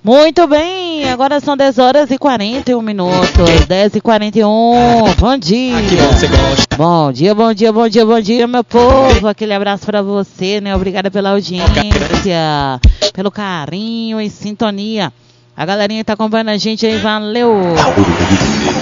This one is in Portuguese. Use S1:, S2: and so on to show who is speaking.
S1: Muito bem, agora são 10 horas e 41 minutos, 10 e 41, bom dia.
S2: Que bom você gosta.
S1: Bom dia, bom dia, bom dia, bom dia, meu povo. Aquele abraço pra você, né? Obrigada pela audiência, pelo carinho e sintonia. A galerinha tá acompanhando a gente aí, valeu.